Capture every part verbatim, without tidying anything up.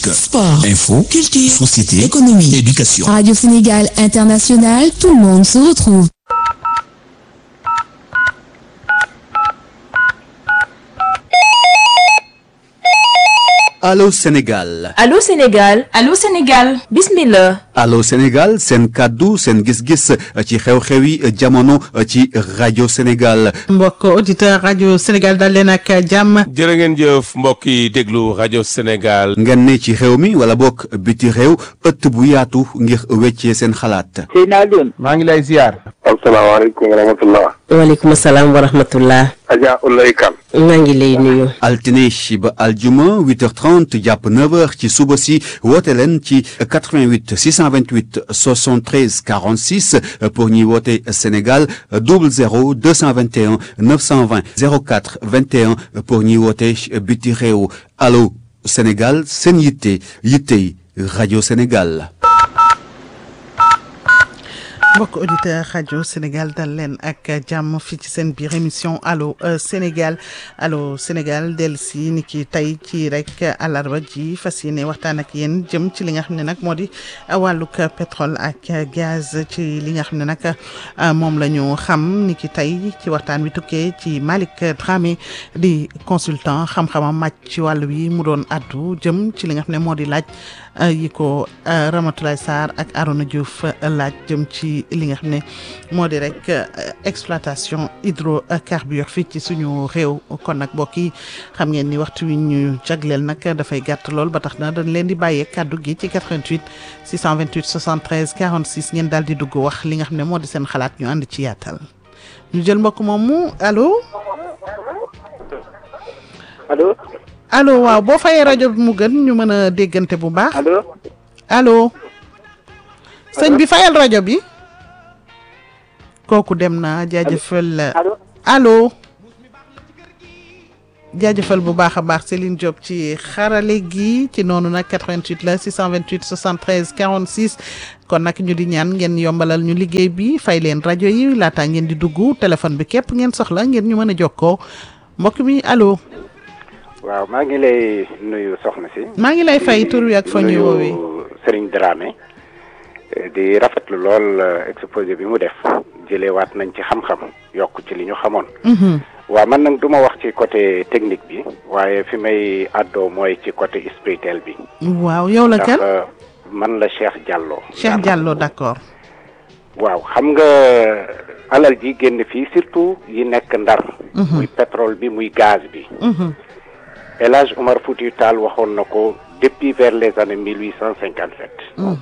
sport, info, culture, société, économie, éducation. Radio Sénégal International, tout le monde se retrouve. Allô Sénégal. Allô Sénégal. Allô Sénégal. Bismillah. Allô Sénégal seen kaddu seen gis-gis ci xew-xewi jamono ci rajo Sénégal. mbokk auditeur rajo Sénégal dal leen ak jàmm. jërë ngeen jëf mbokk yi déglu rajo Sénégal. ngeen ne ci xew mi wala bokk biti réew ëtt bu yaatu ngir weccee seen xalaat. Seydina Alioune. maa ngi lay ziar. asalaamaaleykum wa rahmatulah. waaleykum salaam wa rahmatullah. Adja Oulaye Kane. maa ngi lay nuyu. altine ba aljuma huit heures trente jàpp neuf heures ci suba si woote leen ci quatre-vingt-huit six cent vingt-huit soixante-treize quarante-six pour ñuy woote Sénégal double zéro deux cent vingt et un neuf cent vingt zéro quatre vingt et un pour ñuy woote biti réew. allo Sénégal seen yitte yittey rajo Sénégal. mbokk auditeur rajo Sénégal dal leen ak jàmm fii ci seen biir émission allo Sénégal allo Sénégal dellu si ni ki tey ci rek àllarba ji fas yéene waxtaan ak yéen jëm ci li nga xam ne nag moo di wàllug pétrole ak gaz ci li nga xam ne nag moom la ñu xam ni ki tey ci waxtaan wi tukkee ci Malick Dramé di consultant xam-xamam màcc ci wàll wi mu doon addu jëm ci li nga xam ne moo di laaj yi ko Ramatoulaye Sarr ak Arona Diouf laaj jëm ci li nga xam ne moo di rek exploitation hydrocarbures fii ci suñu réew kon nag mbokk yi xam ngeen ni waxtu wi ñu jagleel nag dafay gàtt lool ba tax na dañ leen di bàyyee kàddu gi ci quatre-vingt-huit six cent vingt-huit soixante-treize quarante-six ngeen daal di dugg wax li nga xam ne moo di seen xalaat ñu ànd ci yaatal ñu jël mbokk moomu allo. allo. allo waaw boo fayee rajo bi mu gën ñu mën a déggante bu baax. allo. allo. sëñ bi fayal rajo bi. kooku dem na jaajëfal. allo. allo. jaajëfal bu baax a baax Céline Diop ci xarale gi ci noonu nag quatre-vingt-huit la six cent vingt-huit soixante-treize quarante-six kon nag ñu di ñaan ngeen yombalal ñu liggéey bi fay leen rajo yi laata ngeen di dugg téléphone bi képp ngeen soxla ngeen ñu mën a jokkoo mbokk mi allo. waaw maa ngi lay nuyu soxna si. maa ngi lay fay tur wi ak fa ñuy woowee. Serigne Dramé di rafetlu lool exposé bi mu def jëlewaat nañ ci xam-xam yokk ci li ñu xamoon. waaw man nag du ma wax ci côté technique bi waaye fi may àddoo mooy ci côté spirituel bi. waaw yow la kan ndax man la Cheikh Diallo. Cheikh Diallo d'accord. waaw xam nga alal ji génn fii surtout yi nekk Ndar. muy pétrole bi muy gaz bi. El Hadj Omar Foutiyou Tall waxoon na ko depuis vers les années mille huit cent cinquante-sept.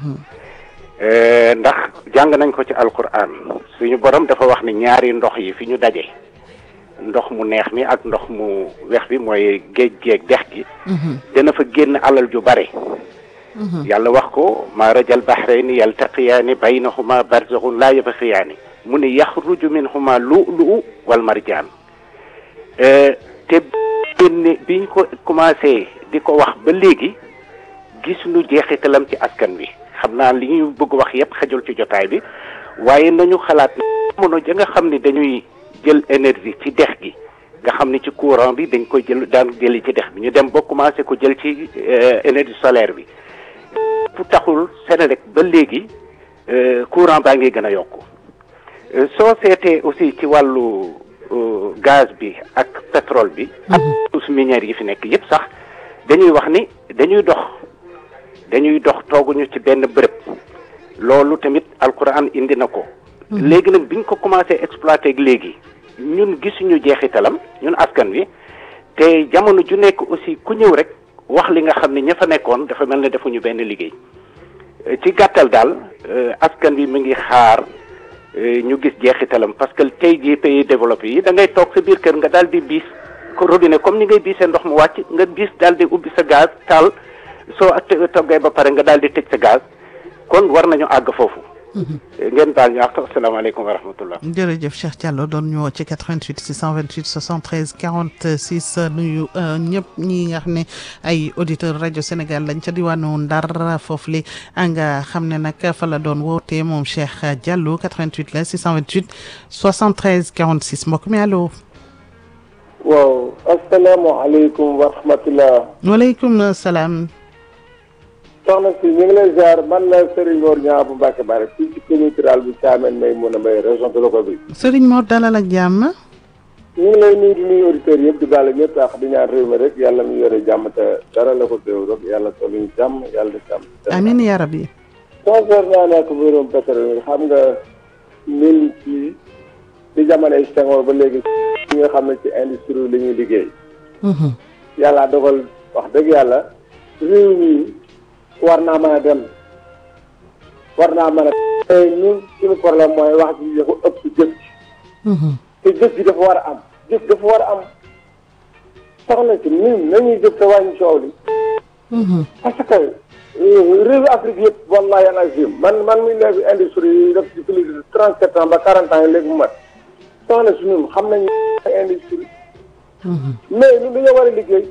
ndax jàng nañ ko ci alquran suñu borom dafa wax ni ñaari ndox yi fi ñu daje. ndox mu neex mi ak ndox mu weex bi mooy géej géej dex gi. dana fa génn alal ju bare. yàlla wax ko marajal bahrayni yaltaqiyaani baynahuma barzakhun laa yabghiyaani mu ne yaxruju minhuma lu'lu'u wal marjaan te génne biñ ko commencé di ko wax ba léegi gis nu jeexitalam ci askan wi xam naa li ñu bëgg wax yépp xajul ci jotaay bi waaye nañu xalaat jamono ja nga xam ne dañuy jël énergie ci dex gi nga xam ne ci courant bi dañ koy jël daan jëli ci dex bi ñu dem ba commencé ko jël ci énergie solaire bi fu taxul Senelec ba léegi courant baa ngi gën a yokku soo seetee aussi ci wàllu gaz bi ak pétrole bi ak ressources minières yi fi nekk yépp sax dañuy wax ni dañuy dox dañuy dox tooguñu ci benn bërëb loolu tamit alquran indi na ko léegi nag biñ ko commencé exploiter ak léegi ñun gisuñu jeexitalam ñun askan wi te jamono ju nekk aussi ku ñëw rek wax li nga xam ne ña fa nekkoon dafa mel ne defuñu benn liggéey ci gàttal daal askan wi mu ngi xaar ñu gis jeexitalam parce que tey jii pays développé yi da ngay toog sa biir kër nga daal di biis ko robinet comme ni ngay biisee ndox mu wàcc nga biis daal di ubbi sa gaz taal soo toggee ba pare nga daal di tëj sa gaz kon war nañu àgg foofu. ngeen baal ñu àq asalaamaaleykum wa rahmatullah. jërëjëf Cheikh Diallo doon ñëw ci quatre-vingt-huit six cent vingt-huit soixante-treize quarante-six nuyu ñëpp ñi nga xam ne ay auditeurs rajo Sénégal lañ ca diwaanu Ndar foofu li nga xam ne nag fa la doon wootee moom Cheikh Diallo quatre-vingt-huit la six cent vingt-huit soixante-treize quarante-six mbokk mi allo. waaw asalaamaaleykum wa rahmatullah. waaleykum salaam. soxna si ñu ngi lay ziar man la Serigne Mor Niang bu Mbacke Bari fii ci commune rurale bu Thiamène may mun a may région de Louga bi. Serigne Mor dalal ak jàmm. ñu ngi lay nuyu di nuyu auditeurs yëpp di baal ñëpp tax di ñaan réew mi rek yàlla mi yore jàmm te dara la ko teew rek yàlla toll ñu jàmm yàlla def jàmm. amiin yaa rabbi. concernant nag mbirum pétrole xam nga ñun ci ci jamonoy Senghor ba léegi ñi nga xam ne ci industrie la ñuy liggéey. yàlla dogal wax dëgg yàlla réew mi war naa mën a dem war naa mën a tey ñun suñu problème mooy wax ji dafa ëpp jëf ci te jëf ji dafa war a am jëf dafa war a am soxna si ñun nañuy jëf te wàññi coow li parce que réewu Afrique yëpp wallahi alazim man man muy nekk industrie yi def ci plus de trente sept ans ba quarante ans yi léegi mu mat soxna si ñun xam nañu industrie mais ñun dañoo war a liggéey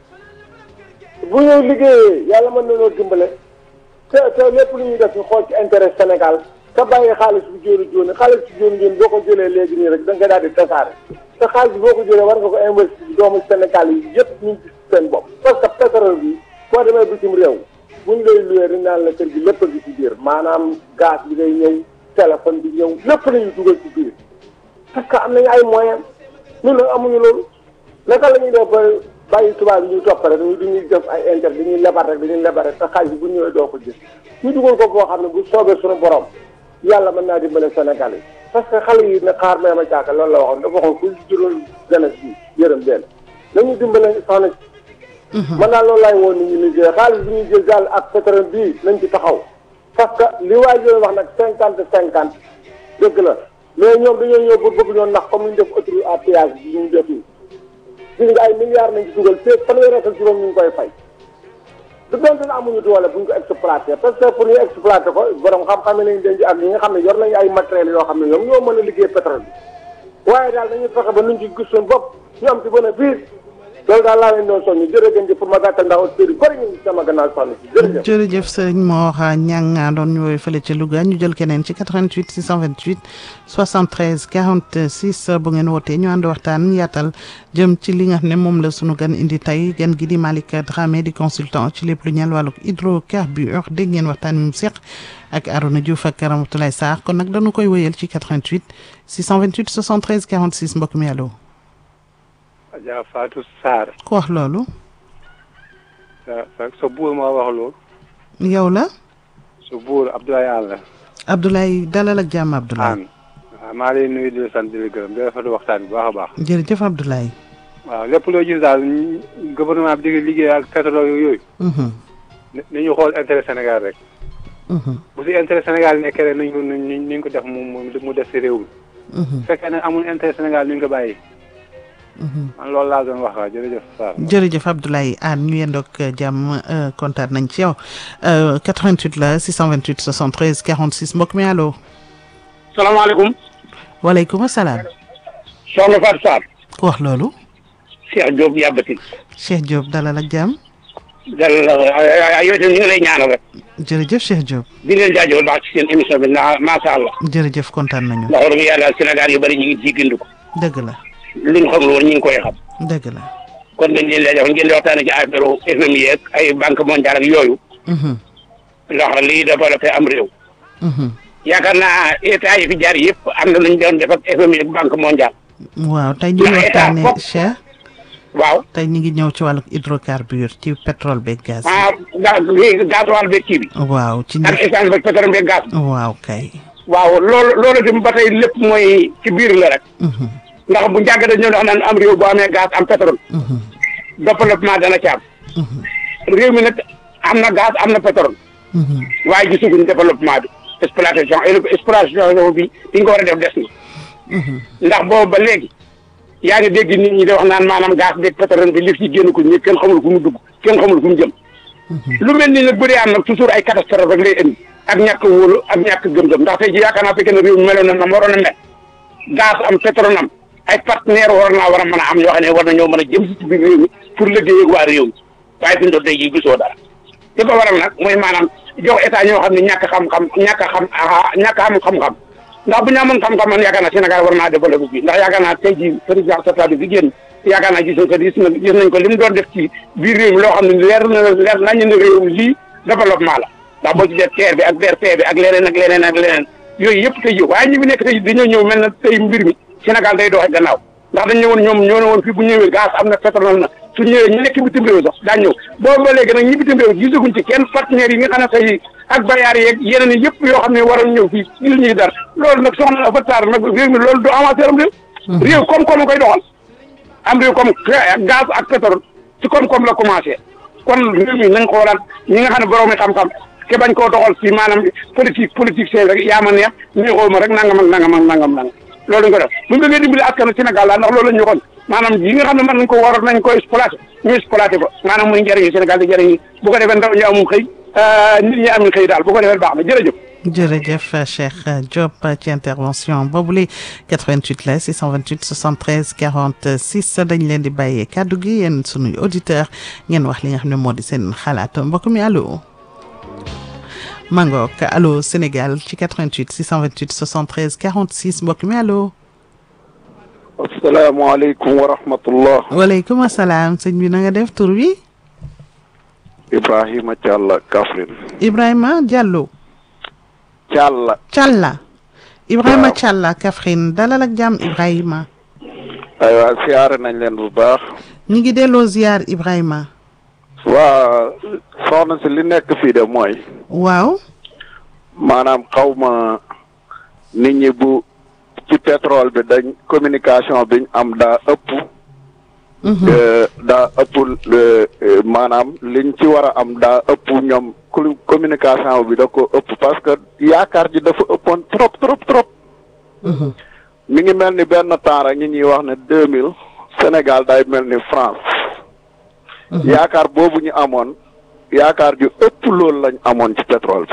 bu ñu liggéeyee yàlla mën nañoo dimbale te te lépp lu ñuy def ñu xool ci intérêt Sénégal te bàyyi xaalis bu jóoni jóoni xaalis bu jóoni jóoni boo ko jëlee léegi nii rek da nga daal di tasaare te xaalis bi boo ko jëlee war nga ko investir doomu Sénégal yi yëpp ñu ngi gis seen bopp parce que pétrole bi boo demee bitim réew bu ñu lay luwee dañ naan la kër gi lépp a ngi ci biir maanaam gaz bi ngay ñëw téléphone bi ñëw lépp lañuy dugal ci biir parce que am nañu ay moyens ñun nag amuñu loolu naka la ñuy def ba bàyyi tubaab yi ñuy topp rek ñu dañuy def ay intérêt dañuy lebar rek dañuy lebar rek te xaalis bi bu ñëwee doo ko gis ñu dugal ko boo xam ne bu soobee suñu borom yàlla mën naa dimbale Sénégal yi parce que xale yi ne xaar may ma caaka loolu la waxoon dafa waxoon ku juróom jeunesse bi yërëm benn nañu dimbale soxna si man naa loolu laay woon nit ñi liggéey xaalis bi ñuy jël daal ak pétrole bii nañ ci taxaw parce que li waay jël wax nag cinquante cinquante dëgg la mais ñoom dañoo ñëw pour bëgg ñoo nax comme ñu def autoroute à péage bi ñu def gis nga ay milliards nañ ci dugal te fanweeri ak juróom ñu ngi koy fay du doonte na amuñu doole buñ ko exploité parce que pour ñu exploité ko borom xam-xam nañ denc ak ñi nga xam ne yor nañu ay matériels yoo xam ne ñoom ñoo mën a liggéey pétrole bi waaye daal dañuy fexe ba nuñ ci gis suñu bopp ñu am ci bénéfice loolu daal laa leen doon soññu jërëjëf pour ma gàttal ndax auditeurs yu bëri ñu sama gannaaw soxna si jërëjëf. jërëjëf sëñ Mor Niang doon ñëwee fële ca Louga ñu jël keneen ci quatre-vingt-huit six cent vingt-huit soixante-treize quarante-six bu ngeen wootee ñu ànd waxtaan yaatal jëm ci li nga xam ne moom la sunu gan indi tey gan gi di Malick Dramé di consultant ci lépp lu ñeel wàllu hydrocarbures dégg ngeen waxtaan mi mu seq ak Arouna Diouf ak Ramatoulaye Sarr kon nag dañu koy wéyal ci quatre-vingt-huit six cent vingt-huit soixante-treize quarante-six mbokk mi allo. Adja Fatou Sarr. ku wax loolu. sa sa sa buur moo wax loolu. yow la. sa buur Abdoulaye Anne la. Abdoulaye dalal ak jàmm Abdoulaye. Anne waaw maa lay nuyu di la sant di la gërëm di la rafetlu waxtaan bi baax a baax. jërëjëf Abdoulaye. waaw lépp loo gis daal gouvernement bi di liggéey ak pétrole yooyu. nañu xool intérêt Sénégal rek. bu si intérêt Sénégal nekkee rek nañ ko nañ ko def mu mu def si réew mi. bu fekkee ne amul intérêt Sénégal nañ ko bàyyi. man loolu laa doon wax waaw jërëjëf Sarr. jërëjëf Abdoulaye Anne ñu yendoog jàmm kontaan nañ ci yow quatre-vingt-huit la six cent vingt-huit soixante-treize quarante-six mbokk mi allo. salaamaaleykum. waaleykum salaam. soxna Fatou Sarr. ku wax loolu. Cheikh Diop yàbbatin. Cheikh Diop dalal ak jàmm. dalal yow itam ñu ngi lay ñaanal rek. jërëjëf Cheikh Diop. di leen jaajëfal baax ci seen émission bi na macha allah. jërëjëf kontaan nañu. ndax wax dëgg yàlla Sénégal yu bëri ñu ngi ciy gindiku. dëgg la. li ñu xamul woon ñu ngi koy xam. dëgg la. kon dañ leen lay def ngeen di waxtaanee ci affaire F M I ak ay banque mondiale ak yooyu. ndax lii développé am réew. yaakaar naa état yi fi jaar yëpp am na lu ñu doon def ak F M I ak banque mondiale. waaw tey ñu ngi waxtaanee Cheikh. waaw tey ñu ngi ñëw ci wàllu hydrocarbure ci pétrole beeg gaz. ah gaa lii gasoil beeg kii bi. waaw ci ak essence beeg pétrole beeg gaz. waaw kay. waaw loolu loolu itam ba tey lépp mooy ci biir la rek. ndax bu njàgg dañu wax naan am réew boo amee gaz am pétrole. développement dana ci am. réew mi nag am na gaz am na pétrole. waaye gisaguñ développement bi exploitation exploitation bi fi nga ko war a def des na. ndax boobu ba léegi yaa ngi dégg nit ñi di wax naan maanaam gaz beeg pétrole bi li ci génn ko ñi kenn xamul fu mu dugg kenn xamul fu mu jëm. lu mel ni nag bu dee am nag toujours ay catastrophe rek lay indi ak ñàkk wóolu ak ñàkk gëm-gëm ndax tey ji yaakaar naa fekkee ne réew mi meloon na na waroon a mel gaz am pétrole am ay partenaire war naa war a mën a am yoo xam ne war nañoo mën a jëm si ci biir réew mi pour liggéey ak waa réew mi waaye fi mu doon tey jii gisoo dara li ko waral nag mooy maanaam jox état ñoo xam ne ñàkk xam-xam ñàkk xam ñàkk am xam-xam ndax bu ñu amoon xam-xam man yaakaar naa Sénégal war naa développé bi ndax yaakaar naa tey jii président Sata bi fi génn yaakaar naa gis nañ ko gis nañ ko li mu doon def ci biir réew mi loo xam ne leer na leer nañu ne réew mi lii développement la ndax boo ci def terre bi ak B R T bi ak leneen ak leneen ak leneen yooyu yëpp tey jii waaye ñi fi nekk tey dañoo ñëw mel na tey mbir mi Sénégal day doxe gannaaw ndax dañ ñëwoon ñoom ñoo ne woon fii bu ñëwee gaz am na pétrole na su ñëwee ñu nekk bitim réew sax daa ñëw boobu ba léegi nag ñi bitim réew gisaguñ ci kenn partenaires yi nga xam ne tey ak bayaar yeeg yeneen yi yëpp yoo xam ne waroon ñëw fii gis ñuy dara loolu nag soxna fa taar nag réew mi loolu du avancé am réew réew koom-koom a koy doxal am réew comme gaz ak pétrole ci koom-koom la commencé kon réew mi nañ xoolaat ñi nga xam ne borom mi xam-xam ke bañ koo doxal si maanaam politique politique seen rek yaa ma neex neexoo ma rek nangam ak nangam ak nangam nangam loolu nga def bu ñu bëggee dimbali askanu Sénégal la ndax loolu la ñu waxoon maanaam yi nga xam ne mën nañ ko war nañ ko exploité ñu exploité ko maanaam muy njëriñu Sénégal di njëriñu bu ko defee ndaw ñu amum xëy nit ñi amul xëy daal bu ko defee baax na jërëjëf. jërëjëf Cheikh Diop ci intervention boobule quatre-vingt-huit la six cent vingt-huit soixante-treize quarante-six dañ leen di bàyyee kàddu gi yéen sunuy auditeur ngeen wax li nga xam ne moo di seen xalaat mbokk mi allo. Mangok allo Sénégal ci quatre-vingt-huit six cent vingt-huit soixante-treize quarante-six mbokk mi allo. asalaamaaleykum wa rahmatullah. waaleykum salaam sëñ bi na nga def tur wi. Ibrahima Thialla Kaffrine. Ibrahima Diallo. Thialla. Thialla. Ibrahima Thialla Kaffrine dalal ak jàmm Ibrahima. aywa siyaare nañ leen bu baax. ñu ngi delloo ziar Ibrahima. waa soxna si li nekk fii de mooy. waaw. maanaam xaw ma nit ñi bu ci pétrole bi dañ communication biñ am daa ëpp. daa ëpp maanaam liñ ci war a am daa ëpp ñoom communication bi da ko ëpp parce que yaakaar ji dafa ëppoon trop trop trop. mi ngi mel ni benn temps rek ñi ñuy wax ne deux mille Sénégal day mel ni France. yaakaar boobu ñu amoon yaakaar ju ëpp loolu lañ amoon ci pétrole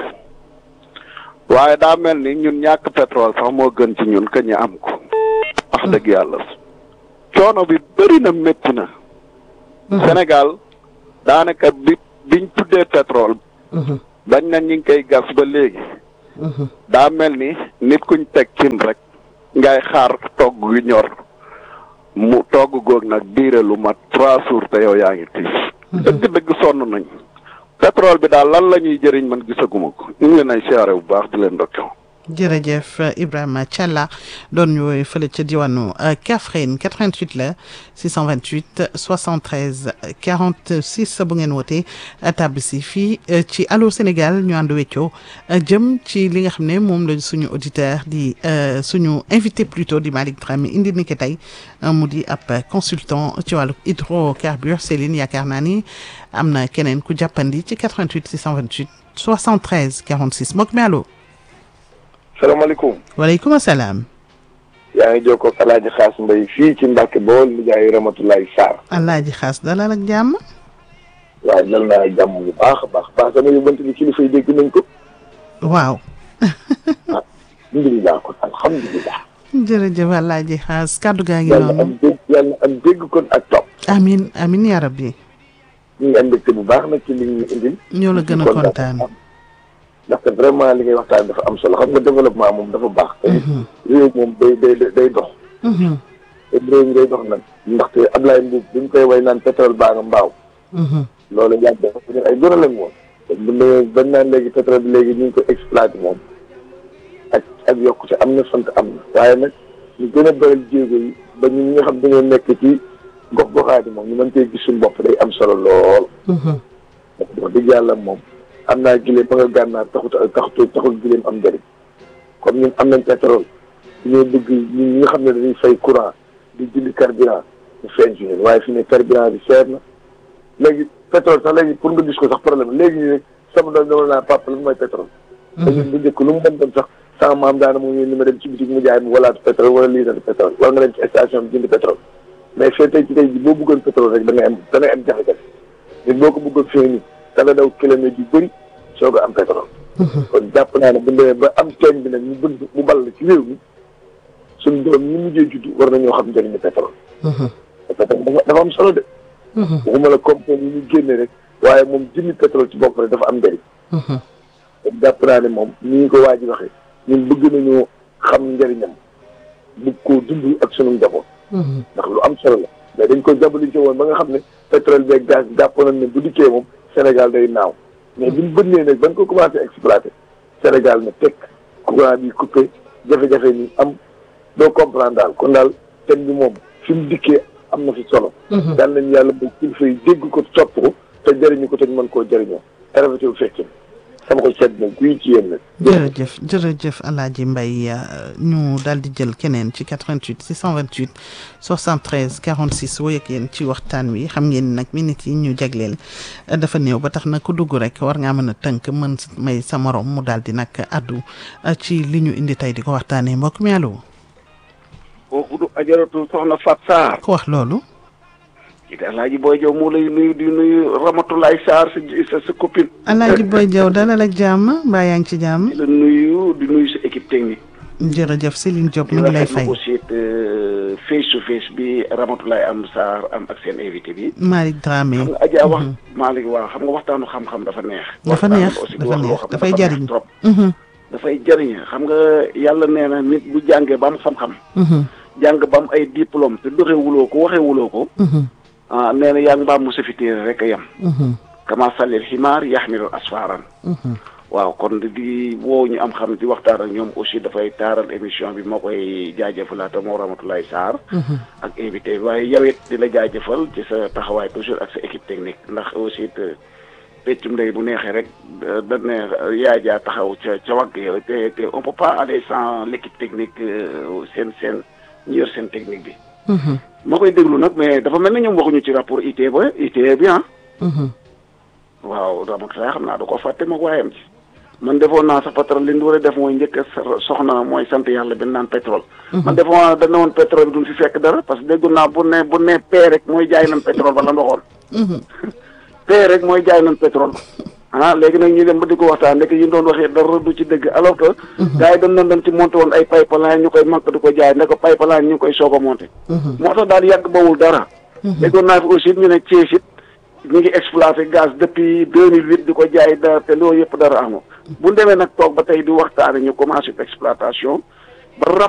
bi waaye daa mel ni ñun ñàkk pétrole sax moo gën ci ñun que ñu am ko wax dëgg yàlla coono bi bëri na métti na Sénégal daanaka bi biñ tuddee pétrole bañ na ñi ngi koy gas ba léegi daa mel ni nit kuñ teg cin rek ngay xaar togg wi ñor mu togg góog nag diire lu mat trois jours te yow yaa ngi tiis dëgg-dëgg sonn nañ pétrole bi daal lan la ñuy jëriñ man gisaguma ko ñu ngi leen ay siyaare bu baax di leen ndokkee. jërëjëf Ibrahima Thialla doon ñu woowee fële ca diwaanu Kaffrine quatre-vingt-huit la six cent vingt-huit soixante-treize quarante-six bu ngeen wootee table si fii ci Allô Sénégal ñu ànd weccoo jëm ci li nga xam ne moom la suñu auditeur di suñu invité plutôt di Malick Dramé indi ni ki tey mu di ab consultant ci wàllu hydrocarbures Céline yaakaar naa ni am na keneen ku jàppandi ci quatre-vingt-huit six cent vingt-huit soixante-treize quarante-six mbokk mi allo. salaamaaleykum. waaleykum salaam. yaa ngi jokkoo ak El Hadj Xaas Mbaye fii ci Mbacke Bawol nijaay Ramatoulaye Sarr. El Hadj Xaas dalal ak jàmm. waaw dal naa jàmm bu baax a baax baax sama yóbbante ni kilifa yi dégg nañ ko. waaw. ah alhamdulilah kon alhamdulilah. jërëjëf El Hadj Xaas kaddu gaa ngi yàlla noonu. am dégg yàlla am dégg kon ak topp. amiin amiin yaa rabbi. ñu ngi am mbégte bu baax nag ci li ñu indil. ñoo la gën a kontaan. ndaxte vraiment li ngay waxtaan dafa am solo xam nga développement moom dafa baax. réew moom day day day dox. te réew mi day dox nag. ndaxte Ablaye Mbow bi ñu koy way naan pétrole baa nga mbaaw. loolu yàgg dafa ñun ay gën a lañ woon. te bu ñu bañ naan léegi pétrole bi léegi ñu ngi ko exploité moom. ak ak yokkute am na sant am na. waaye nag ñu gën a bëral jéego yi ba ñun ñi nga xam dañoo nekk ci gox goxaati moom ñu mën cee gis suñu bopp day am solo lool. wax dëgg yàlla moom. am naa gileem ba nga gànnaar taxut taxut taxul gileem am njëriñ comme ñun am nañ pétrole ñoo bëgg ñun ñi nga xam ne dañuy fay courant di jënd carburant ñu feeñ ci ñun waaye fi ne carburant bi seer na léegi pétrole sax léegi pour nga gis ko sax problème léegi ñu ne sama doom dama naa papa lu mooy pétrole te ñun bu njëkk lu mu dem dem sax sama maam daana mu ni ma dem ci bitik mu jaay mu walaatu pétrole wala litre pétrole wala nga dem ci station bi jënd pétrole mais fee tey ci tey ji boo bëggoon pétrole rek da ngay am da ngay am jafe-jafe nit boo ko bëggoon fee nii dana daw kilomètres yu bëri soo ko am pétrole. kon jàpp naa ne bu demee ba am teen bi nag mu bëgg mu ball ci réew mi suñu doom ñi mujjee juddu war nañoo xam njëriñu pétrole. pétrole dafa dafa am solo de. waxuma la compagnie yi ñu génne rek waaye moom jëmmi pétrole ci bopp rek dafa am njëriñ. kon jàpp naa ne moom ni ñu ko waa ji waxee ñun bëgg nañoo xam njëriñam bëgg koo dund ak sunu njaboot. ndax lu am solo la mais dañ ko jàppale ci woon ba nga xam ne pétrole beeg gaz jàpp nañ ne bu dikkee moom Sénégal day naaw mais bi mu bënnee nag ba ñu ko commencé exploité Sénégal na teg courant bi coupé jafe-jafe ni am doo comprendre daal kon daal thème bi moom fi mu dikkee am na fi solo. daal nañu yàlla ba kilifa yi dégg ko topp ko te jëriñu ko te ñu mën koo jëriñoo rafetlu bu fekkee sama ko seet nag kuy ci yéen nag. jërëjëf jërëjëf Alaaji Mbaye ñu daal di jël keneen ci quatre-vingt-huit six cent vingt-huit soixante-treize quarante-six woo ak yéen ci waxtaan wi xam ngeen nag minutes yi ñu jagleel dafa néew ba tax na ku dugg rek war ngaa mën a tënk mën may sa morom mu daal di nag addu ci li ñu indi tey di ko waxtaanee mbokk mi allo. kooku du ajaratu soxna Fat Sarr. ku wax loolu. kii de Alaaji Boy Diaw moo lay nuyu di nuyu Ramatulaay Sarr sa sa copine. Alaaji Boy Diaw dalal ak jàmm mbaa yaa ngi ci jàmm. di la nuyu di nuyu sa équipe technique. jërëjëf Céline Diop mu ngi lay fay. di aussi face to face bi Ramatulaay am Sarr am ak seen invité bi. Malick Dramé. xam nga Adja wax Malick waaw xam nga waxtaanu xam-xam dafa neex. dafa neex dafa neex dafay jariñ trop. dafay jariñ xam nga yàlla nee na nit bu jàngee ba am xam-xam. jàng ba am ay diplôme te doxewuloo ko waxewuloo ko. ah nee na yaa ngi mbaam mu safitéere rek a yem. kama salil ximaar yaxmilu asfaaran. waaw kon di woo ñu am xam di waxtaan ak ñoom aussi dafay taaral émission bi moo koy jaajëfalaata moo Ramatulaay Sarr. ak invité bi waaye yow it di la jaajëfal ci sa taxawaay toujours ak sa équipe technique ndax aussi te peccum ndey bu neexee rek da ne yaa jaa taxaw ca ca wàgg yow te te on peut pas aller sans l' équipe technique seen seen ñu yor seen technique bi. moo koy déglu nag mais dafa mel ni ñoom waxuñu ci rapport I T ba I T bi ah. waaw Ramatulaay xam naa da koo fàtte ma waayam ci. man defoon naa sa pétrole li ñu war a def mooy njëkk a soxna mooy sant yàlla bi naan pétrole. man defoon naa dañ ne woon pétrole bi duñ fi fekk dara parce que déggoon naa bu ne bu ne pee rek mooy jaay nañ pétrole ba la ndoxoon. pee rek mooy jaay nañ pétrole. ah léegi nag ñu dem ba di ko waxtaan nekk yi ñu doon waxee dara du ci dëgg alors que. gars yi dañ doon dañ ci monté woon ay pipeline ñu koy manque di ko jaay ne ko pipeline ñu ngi koy soog a monté. moo tax daal yàgg bawul dara. déggoon naa fi aussi ñu ne Thiès it ñu ngi exploité gaz depuis deux mille huit di ko jaay dara te loolu yëpp dara amul. bu ñu demee nag toog ba tey di waxtaane ñu commencé exploitation ba